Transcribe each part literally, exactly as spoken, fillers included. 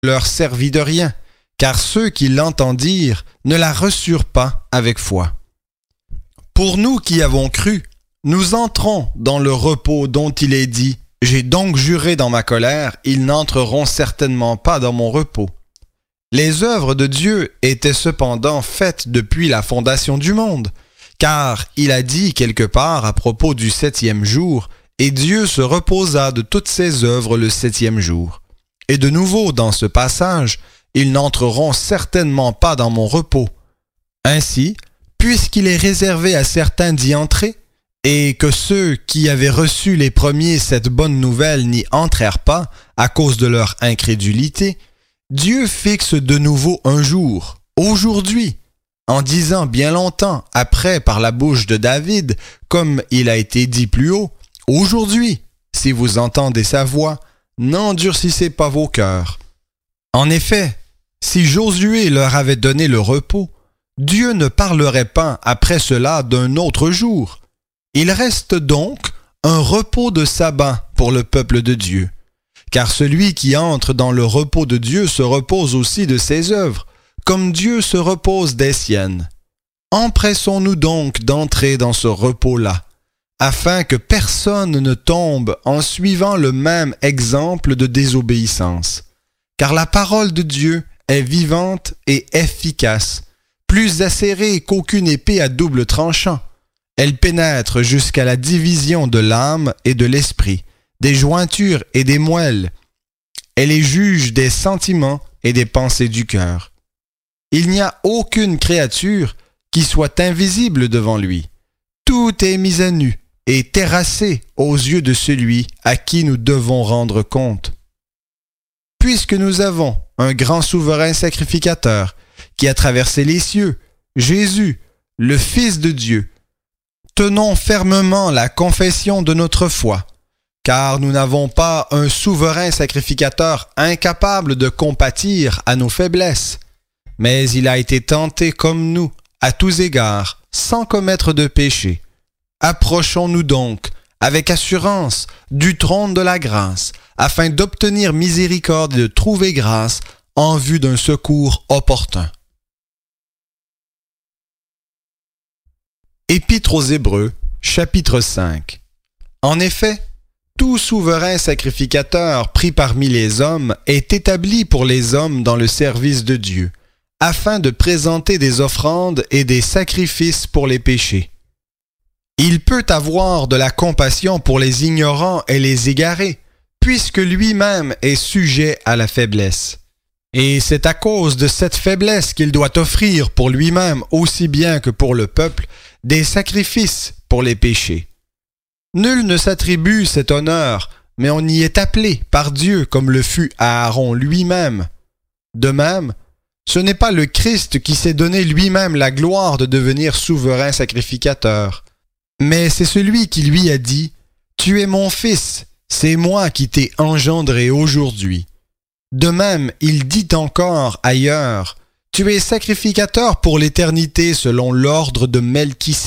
leur servit de rien, car ceux qui l'entendirent ne la reçurent pas avec foi. Pour nous qui avons cru, nous entrons dans le repos dont il est dit « J'ai donc juré dans ma colère, ils n'entreront certainement pas dans mon repos. » Les œuvres de Dieu étaient cependant faites depuis la fondation du monde, car il a dit quelque part à propos du septième jour « Et Dieu se reposa de toutes ses œuvres le septième jour. » Et de nouveau dans ce passage, ils n'entreront certainement pas dans mon repos. Ainsi, puisqu'il est réservé à certains d'y entrer, et que ceux qui avaient reçu les premiers cette bonne nouvelle n'y entrèrent pas à cause de leur incrédulité, Dieu fixe de nouveau un jour, aujourd'hui, en disant bien longtemps après par la bouche de David, comme il a été dit plus haut, « Aujourd'hui, si vous entendez sa voix, n'endurcissez pas vos cœurs. » En effet, si Josué leur avait donné le repos, Dieu ne parlerait pas après cela d'un autre jour. Il reste donc un repos de sabbat pour le peuple de Dieu. Car celui qui entre dans le repos de Dieu se repose aussi de ses œuvres, comme Dieu se repose des siennes. Empressons-nous donc d'entrer dans ce repos-là, afin que personne ne tombe en suivant le même exemple de désobéissance. Car la parole de Dieu est vivante et efficace, plus acérée qu'aucune épée à double tranchant. Elle pénètre jusqu'à la division de l'âme et de l'esprit, des jointures et des moelles. Elle est juge des sentiments et des pensées du cœur. Il n'y a aucune créature qui soit invisible devant lui. Tout est mis à nu et terrassé aux yeux de celui à qui nous devons rendre compte. Puisque nous avons un grand souverain sacrificateur qui a traversé les cieux, Jésus, le Fils de Dieu, tenons fermement la confession de notre foi, car nous n'avons pas un souverain sacrificateur incapable de compatir à nos faiblesses, mais il a été tenté comme nous, à tous égards, sans commettre de péché. Approchons-nous donc, avec assurance, du trône de la grâce, afin d'obtenir miséricorde et de trouver grâce en vue d'un secours opportun. Épître aux Hébreux, chapitre cinq. En effet, tout souverain sacrificateur pris parmi les hommes est établi pour les hommes dans le service de Dieu, afin de présenter des offrandes et des sacrifices pour les péchés. Il peut avoir de la compassion pour les ignorants et les égarés, puisque lui-même est sujet à la faiblesse. Et c'est à cause de cette faiblesse qu'il doit offrir pour lui-même aussi bien que pour le peuple des sacrifices pour les péchés. Nul ne s'attribue cet honneur, mais on y est appelé par Dieu comme le fut Aaron lui-même. De même, ce n'est pas le Christ qui s'est donné lui-même la gloire de devenir souverain sacrificateur, mais c'est celui qui lui a dit « Tu es mon fils, c'est moi qui t'ai engendré aujourd'hui ». De même, il dit encore ailleurs « Tu es sacrificateur pour l'éternité selon l'ordre de Melchisédek ».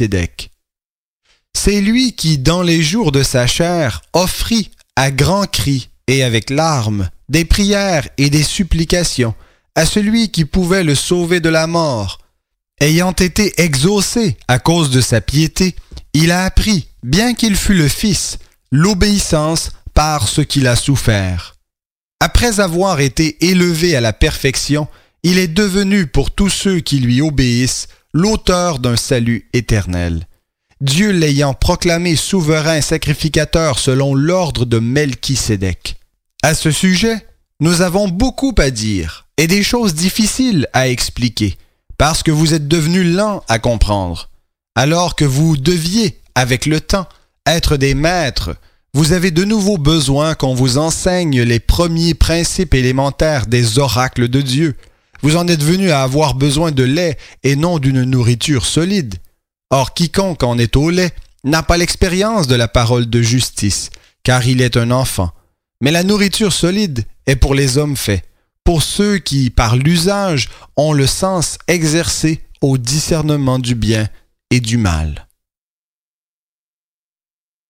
C'est lui qui, dans les jours de sa chair, offrit à grands cris et avec larmes des prières et des supplications à celui qui pouvait le sauver de la mort. Ayant été exaucé à cause de sa piété, il a appris, bien qu'il fût le Fils, l'obéissance par ce qu'il a souffert. Après avoir été élevé à la perfection, il est devenu pour tous ceux qui lui obéissent l'auteur d'un salut éternel. Dieu l'ayant proclamé souverain sacrificateur selon l'ordre de Melchisédek. À ce sujet, nous avons beaucoup à dire et des choses difficiles à expliquer, parce que vous êtes devenus lents à comprendre. Alors que vous deviez, avec le temps, être des maîtres, vous avez de nouveau besoin qu'on vous enseigne les premiers principes élémentaires des oracles de Dieu. Vous en êtes venus à avoir besoin de lait et non d'une nourriture solide. Or, quiconque en est au lait n'a pas l'expérience de la parole de justice, car il est un enfant. Mais la nourriture solide est pour les hommes faits, pour ceux qui, par l'usage, ont le sens exercé au discernement du bien et du mal.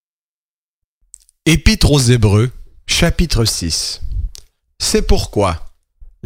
Épître aux Hébreux, chapitre six. C'est pourquoi,